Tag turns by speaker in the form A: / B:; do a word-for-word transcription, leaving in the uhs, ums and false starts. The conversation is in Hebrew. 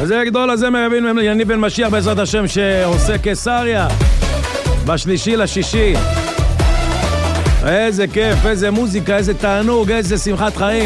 A: וזה גדול הזמר יניב בן משיח בעזרת השם שעושה קיסריה בשלישי לשישי. איזה כיף, איזה מוזיקה, איזה תענוג, איזה שמחת חיים.